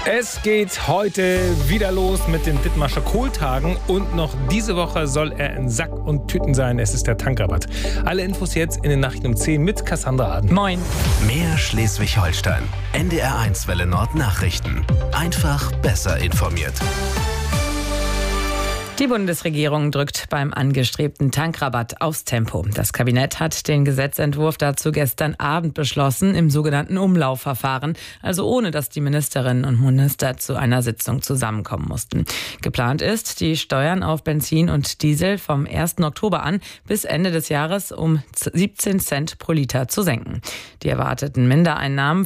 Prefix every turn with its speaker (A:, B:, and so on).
A: Es geht heute wieder los mit den Dithmarscher Kohltagen und noch diese Woche soll er in Sack und Tüten sein. Es ist der Tankrabatt. Alle Infos jetzt in den Nachrichten um 10 mit Cassandra Aden.
B: Moin.
C: Mehr Schleswig-Holstein. NDR1 Welle Nord Nachrichten. Einfach besser informiert.
B: Die Bundesregierung drückt beim angestrebten Tankrabatt aufs Tempo. Das Kabinett hat den Gesetzentwurf dazu gestern Abend beschlossen, im sogenannten Umlaufverfahren, also ohne dass die Ministerinnen und Minister zu einer Sitzung zusammenkommen mussten. Geplant ist, die Steuern auf Benzin und Diesel vom 1. Oktober an bis Ende des Jahres um 17 Cent pro Liter zu senken. Die erwarteten Mindereinnahmen